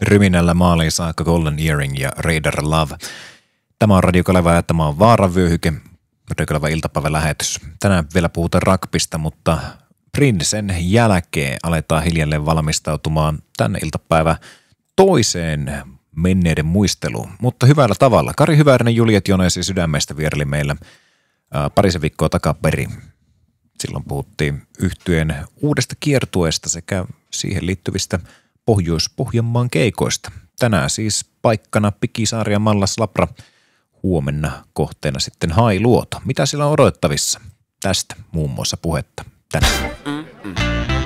ryminällä maaliin saakka Golden Earring ja Radar Love. Tämä on Radio Kaleva ja tämä on Vaaravyöhyke, Radio Kaleva iltapäivälähetys. Tänään vielä puhutaan rugbysta, mutta Princen jälkeen aletaan hiljalleen valmistautumaan tänne iltapäivä toiseen menneiden muisteluun, mutta hyvällä tavalla. Kari Hyvärinen, Juliet Jones ja Sydämestä vieraili meillä parisen viikkoa takaperin. Silloin puhuttiin yhtyeen uudesta kiertueesta sekä siihen liittyvistä Pohjois-Pohjanmaan keikoista. Tänään siis paikkana Pikisaari ja Mallas Labra. Huomenna kohteena sitten Hailuoto. Mitä siellä on odotettavissa? Tästä muun muassa puhetta tänään.